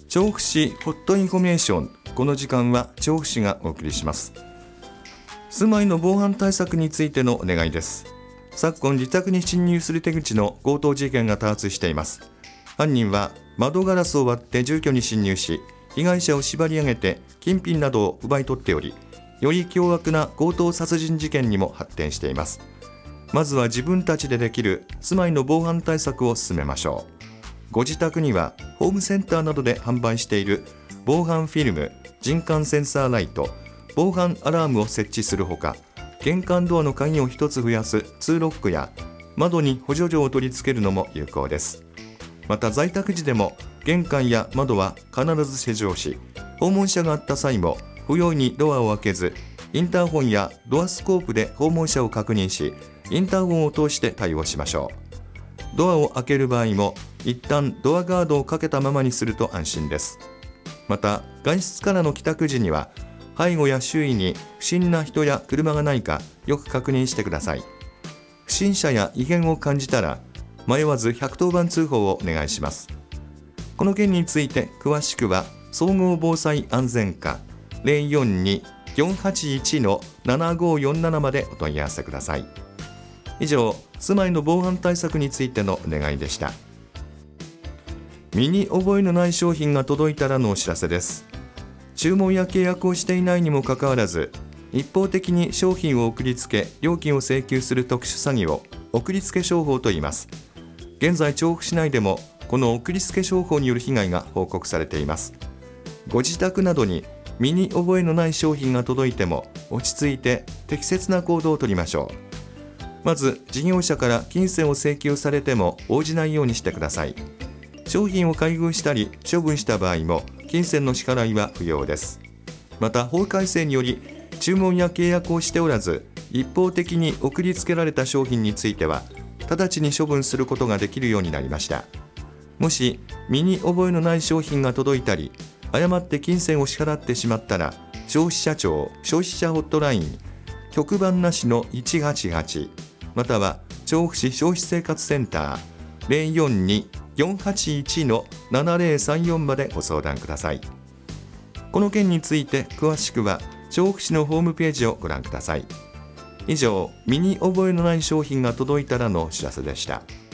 調布市ホットインフォメーション。この時間は調布市がお送りします。住まいの防犯対策についてのお願いです。昨今、自宅に侵入する手口の強盗事件が多発しています。犯人は窓ガラスを割って住居に侵入し、被害者を縛り上げて金品などを奪い取っており、より凶悪な強盗殺人事件にも発展しています。まずは自分たちでできる住まいの防犯対策を進めましょう。ご自宅にはホームセンターなどで販売している防犯フィルム、人感センサーライト、防犯アラームを設置するほか、玄関ドアの鍵を1つ増やす2ロックや窓に補助錠を取り付けるのも有効です。また在宅時でも玄関や窓は必ず施錠し、訪問者があった際も不用意にドアを開けず、インターホンやドアスコープで訪問者を確認し、インターホンを通して対応しましょう。ドアを開ける場合も一旦ドアガードをかけたままにすると安心です。また外出からの帰宅時には背後や周囲に不審な人や車がないかよく確認してください。不審者や異変を感じたら迷わず110番通報をお願いします。この件について詳しくは総合防災安全課 042-481-7547 までお問い合わせください。以上、住まいの防犯対策についてのお願いでした。身に覚えのない商品が届いたらのお知らせです。注文や契約をしていないにもかかわらず、一方的に商品を送りつけ料金を請求する特殊詐欺を送りつけ商法と言います。現在調布市内でもこの送りつけ商法による被害が報告されています。ご自宅などに身に覚えのない商品が届いても落ち着いて適切な行動をとりましょう。まず事業者から金銭を請求されても応じないようにしてください。商品を開封したり処分した場合も金銭の支払いは不要です。また法改正により注文や契約をしておらず一方的に送りつけられた商品については直ちに処分することができるようになりました。もし身に覚えのない商品が届いたり誤って金銭を支払ってしまったら、消費者庁消費者ホットライン局番なしの188または調布市消費生活センター 042-481-7034 までご相談ください。この件について詳しくは調布市のホームページをご覧ください。以上、身に覚えのない商品が届いたらのお知らせでした。